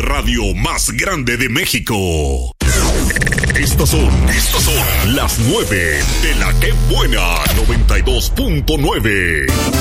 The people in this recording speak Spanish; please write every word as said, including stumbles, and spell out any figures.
de radio más grande de México. Estas son, estas son las nueve de la que buena noventa y dos punto nueve.